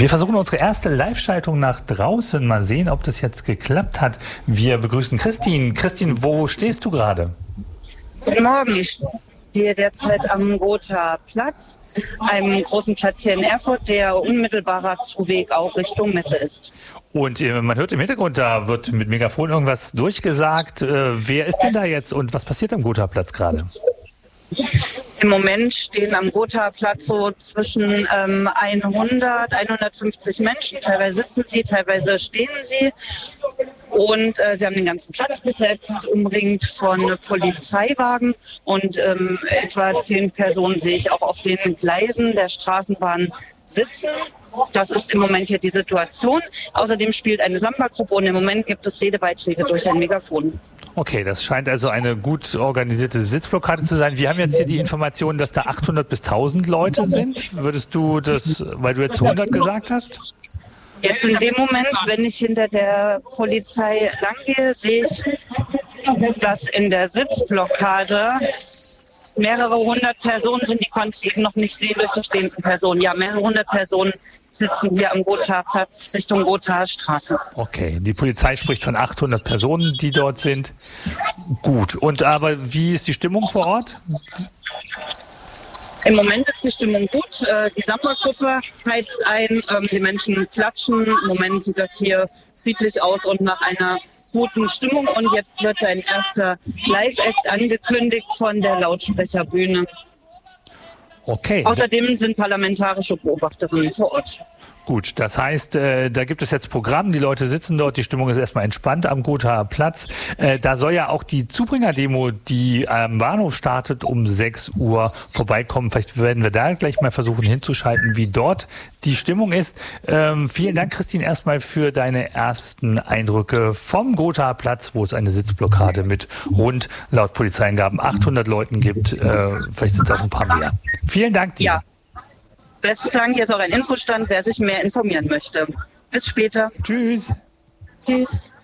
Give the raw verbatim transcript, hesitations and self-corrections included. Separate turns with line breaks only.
Wir versuchen unsere erste Live-Schaltung nach draußen. Mal sehen, ob das jetzt geklappt hat. Wir begrüßen Christine. Christine, wo stehst du gerade?
Guten Morgen, ich stehe derzeit am Gotha-Platz, einem großen Platz hier in Erfurt, der unmittelbarer Zuweg auch Richtung Messe ist.
Und äh, man hört im Hintergrund, da wird mit Megafon irgendwas durchgesagt. Äh, wer ist denn da jetzt und was passiert am Gotha-Platz gerade?
Im Moment stehen am Gotha-Platz so zwischen ähm, hundert, hundertfünfzig Menschen. Teilweise sitzen sie, teilweise stehen sie. Und äh, sie haben den ganzen Platz besetzt, umringt von Polizeiwagen. Und ähm, etwa zehn Personen sehe ich auch auf den Gleisen der Straßenbahn sitzen. Das ist im Moment hier die Situation. Außerdem spielt eine Samba-Gruppe und im Moment gibt es Redebeiträge durch ein Megafon.
Okay, das scheint also eine gut organisierte Sitzblockade zu sein. Wir haben jetzt hier die Information, dass da achthundert bis tausend Leute sind. Würdest du das, weil du jetzt hundert gesagt hast?
Jetzt in dem Moment, wenn ich hinter der Polizei langgehe, sehe ich, dass in der Sitzblockade mehrere hundert Personen sind, die konnte ich eben noch nicht sehen durch die stehenden Personen. Ja, mehrere hundert Personen sitzen hier am Gotha-Platz Richtung Gotha-Straße.
Okay, die Polizei spricht von achthundert Personen, die dort sind. Gut, und aber wie ist die Stimmung vor Ort?
Im Moment ist die Stimmung gut. Die Samba-Gruppe heizt ein, die Menschen klatschen. Im Moment sieht das hier friedlich aus und nach einer guten Stimmung. Und jetzt wird ein erster Live-Act angekündigt von der Lautsprecherbühne.
Okay.
Außerdem sind parlamentarische Beobachterinnen vor Ort.
Gut, das heißt, äh, da gibt es jetzt Programm, die Leute sitzen dort, die Stimmung ist erstmal entspannt am Gotha-Platz. Äh, da soll ja auch die Zubringer-Demo, die am Bahnhof startet, um sechs Uhr vorbeikommen. Vielleicht werden wir da gleich mal versuchen hinzuschalten, wie dort die Stimmung ist. Ähm, vielen Dank, Christine, erstmal für deine ersten Eindrücke vom Gotha-Platz, wo es eine Sitzblockade mit rund, laut Polizeiangaben, achthundert Leuten gibt. Äh, vielleicht sind es auch ein paar mehr. Vielen Dank dir.
Ja. Besten Dank, hier ist auch ein Infostand, wer sich mehr informieren möchte. Bis später.
Tschüss.
Tschüss.